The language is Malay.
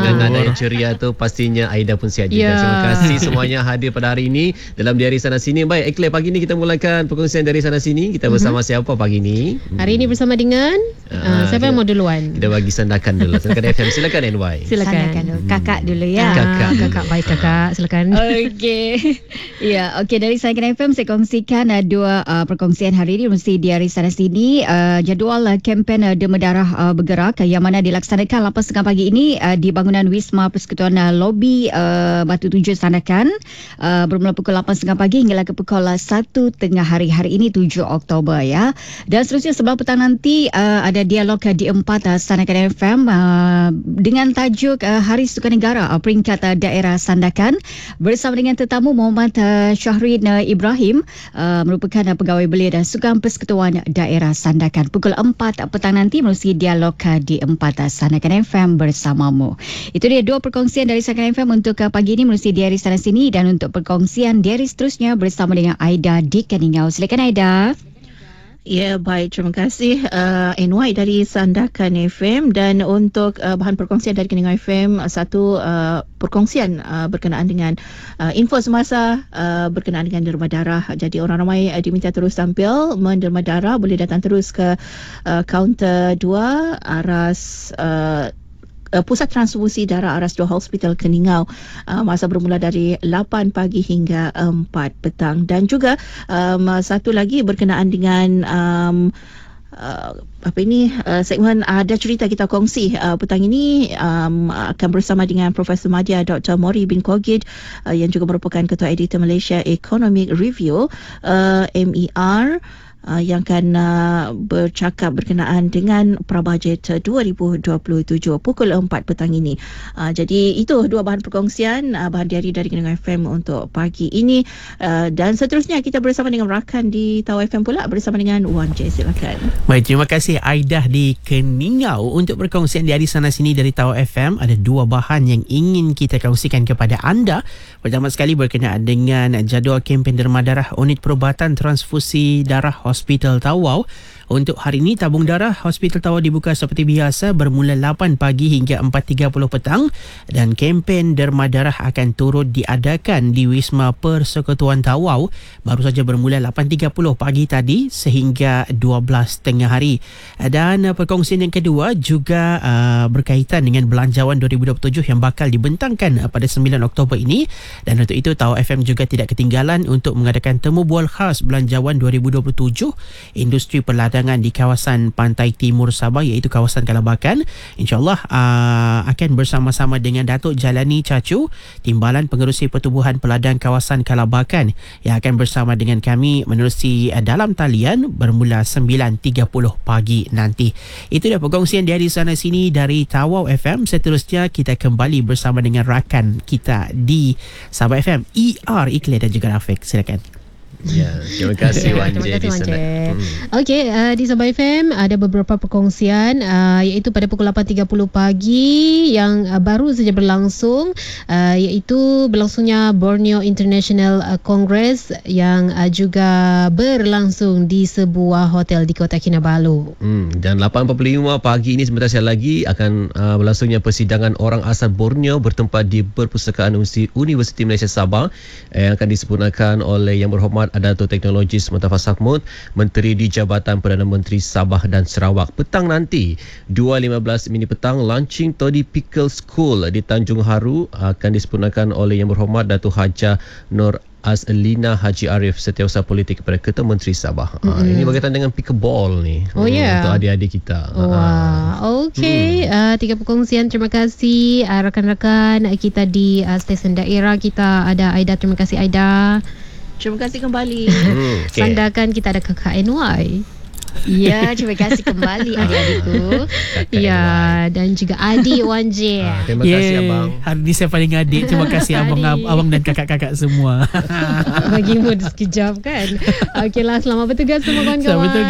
Dengan nada yang ceria tu pastinya Aida pun siap juga. Terima kasih semuanya hadir pada hari ini dalam Diari Sana Sini. Baik, Eclair, pagi ni kita mulakan perkongsian Diari Sana Sini. Kita bersama siapa pagi ni? Hari ini bersama dengan siapa yang mau duluan? Kita bagi sandakan dulu. Sandakan FM. Silakan NY. Silakan. Kakak dulu ya. Kakak baik kakak. Silakan. Okey. Ya, okey, dari Sandakan FM saya kongsikan dua perkongsian hari ini mesti Diari Sana Sini. Jadual kempen Derma Darah bergerak yang mana dilaksanakan 8.30 pagi ini di bangunan Wisma Persekutuan Lobi Batu Tujuh Sandakan, bermula pukul 8.30 pagi hingga ke pukul 1 tengah hari. Hari ini 7 Oktober ya. Dan seterusnya sebelah petang nanti ada dialog di 4 Sandakan FM dengan tajuk Hari Sukan Negara peringkat daerah Sandakan bersama dengan tetamu Muhammad Syahrin Ibrahim, merupakan pegawai belia dan Sukan Persekutuan Daerah Sandakan. Pukul 4 petang nanti melalui dialog di 4 Sandakan FM bersamamu. Itu dia dua perkongsian dari Sandakan FM untuk pagi ini melalui Diari Sana Sini, dan untuk perkongsian diari seterusnya bersama dengan Aida di Keningau. Silakan Aida. Ya, baik. Terima kasih NY dari Sandakan FM. Dan untuk bahan perkongsian dari Keningau FM, satu perkongsian berkenaan dengan info semasa berkenaan dengan derma darah. Jadi orang ramai diminta terus tampil menderma darah. Boleh datang terus ke kaunter 2 aras Pusat Transfusi Darah Aras 2 Hospital Keningau. Masa bermula dari 8 pagi hingga 4 petang. Dan juga satu lagi berkenaan dengan segmen Ada Cerita Kita Kongsi. Petang ini akan bersama dengan Profesor Madya Dr. Mori bin Kogid yang juga merupakan Ketua Editor Malaysia Economic Review MER, yang akan bercakap berkenaan dengan Prabajet 2027 pukul 4 petang ini. Jadi itu dua bahan perkongsian, bahan diari dari Keningau FM untuk pagi ini. Dan seterusnya kita bersama dengan rakan di Tawau FM pula bersama dengan Wan J. Silakan. Baik, terima kasih Aidah di Keningau. Untuk perkongsian diari sana sini dari Tawau FM, ada dua bahan yang ingin kita kongsikan kepada anda. Pertama sekali berkenaan dengan jadual kempen derma darah Unit Perubatan Transfusi Darah Hospital Tawau. Untuk hari ini, tabung darah Hospital Tawau dibuka seperti biasa bermula 8 pagi hingga 4.30 petang, dan kempen derma darah akan turut diadakan di Wisma Persekutuan Tawau baru saja bermula 8.30 pagi tadi sehingga 12 tengah hari. Dan perkongsian yang kedua juga berkaitan dengan Belanjawan 2027 yang bakal dibentangkan pada 9 Oktober ini, dan untuk itu Tawau FM juga tidak ketinggalan untuk mengadakan temu bual khas Belanjawan 2027 Industri Perladanan di kawasan Pantai Timur Sabah, iaitu kawasan Kalabakan. InsyaAllah akan bersama-sama dengan Datuk Jalani Cacu, Timbalan Pengerusi Pertubuhan Peladang Kawasan Kalabakan, yang akan bersama dengan kami menerusi dalam talian bermula 9.30 pagi nanti. Itu dia perkongsian dari sana sini dari Tawau FM. Seterusnya kita kembali bersama dengan rakan kita di Sabah FM, Eclair dan juga Rafiq. Silakan. Ya, terima kasih Wan J di sana. Okey, di Sabah FM ada beberapa perkongsian iaitu pada pukul 8.30 pagi yang baru saja berlangsung, iaitu berlangsungnya Borneo International Congress yang juga berlangsung di sebuah hotel di Kota Kinabalu. Dan 8.45 pagi ini sebentar saya lagi akan berlangsungnya persidangan orang asal Borneo bertempat di Perpustakaan Universiti Malaysia Sabah yang akan disempurnakan oleh Yang Berhormat Dato' Teknologis Mustafa Sahmud, Menteri di Jabatan Perdana Menteri Sabah dan Sarawak. Petang nanti 2.15 mini petang, launching Toddy Pickle School di Tanjung Haru akan disempurnakan oleh Yang Berhormat Dato' Hajah Nur Azlina Haji Arif, Setiausaha Politik kepada Ketua Menteri Sabah. Ini berkaitan dengan pickleball ni. Untuk adik-adik kita. Okey, 3 perkongsian. Terima kasih rakan-rakan kita di stesen daerah kita. Ada Aida, terima kasih Aida. Terima kasih kembali. Sandakan kita ada kakak NY. Ya, terima kasih kembali adik-adikku. Ya, dan juga adik Wan J. Terima kasih abang. Hari ni saya paling adik. Terima kasih abang dan kakak-kakak semua. Bagi mood sekejap kan. Okeylah, selamat bertugas semua kawan-kawan.